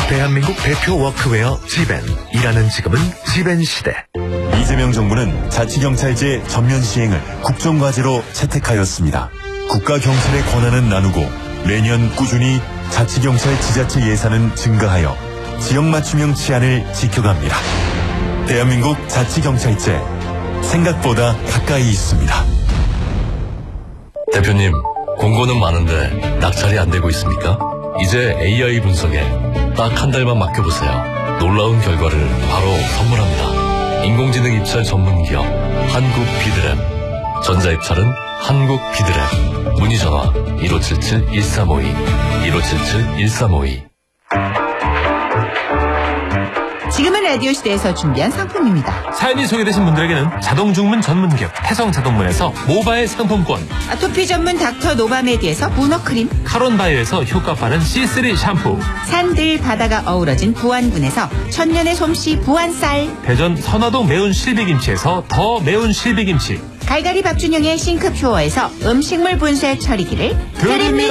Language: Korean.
대한민국 대표 워크웨어 지벤. 일하는 지금은 지벤 시대. 이재명 정부는 자치경찰제 전면 시행을 국정과제로 채택하였습니다. 국가경찰의 권한은 나누고 매년 꾸준히 자치경찰 지자체 예산은 증가하여 지역 맞춤형 치안을 지켜갑니다. 대한민국 자치경찰제, 생각보다 가까이 있습니다. 대표님, 공고는 많은데 낙찰이 안 되고 있습니까? 이제 AI 분석에 딱 한 달만 맡겨보세요. 놀라운 결과를 바로 선물합니다. 인공지능 입찰 전문 기업 한국 비드랩. 전자입찰은 한국 비드랩. 문의 전화 1577-1352 1577-1352. 지금은 라디오 시대에서 준비한 상품입니다. 사연이 소개되신 분들에게는 자동주문 전문기업 태성자동문에서 모바일 상품권, 아토피 전문 닥터 노바메디에서 문어크림, 카론바이오에서 효과 빠른 C3 샴푸, 산들 바다가 어우러진 부안군에서 천년의 솜씨 부안쌀, 대전 선화동 매운 실비김치에서 더 매운 실비김치, 갈갈이 박준영의 싱크퓨어에서 음식물 분쇄 처리기를 드립니다.